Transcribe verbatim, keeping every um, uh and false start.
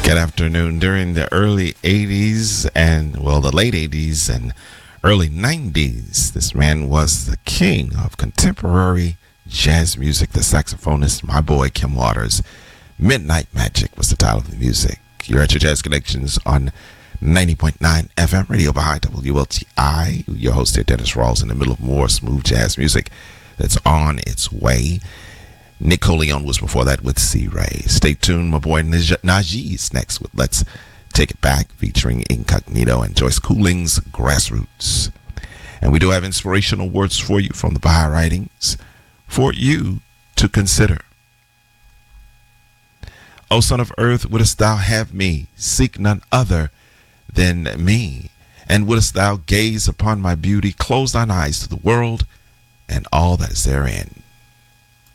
Good afternoon. During the early eighties and, well, the late eighties and early nineties, this man was the king of contemporary jazz music, the saxophonist, my boy, Kim Waters. Midnight Magic was the title of the music. You're at your Jazz Connections on ninety point nine F M Radio Baha'i W L T I. Your host here, Dennis Rawls, in the middle of more smooth jazz music that's on its way. Nick Coleon was before that with C-Ray. Stay tuned. My boy Naj- Najee is next with Let's Take It Back, featuring Incognito and Joyce Cooling's Grassroots. And we do have inspirational words for you from the Baha'i writings for you to consider. O son of earth, wouldst thou have me seek none other than me? And wouldst thou gaze upon my beauty, close thine eyes to the world and all that is therein?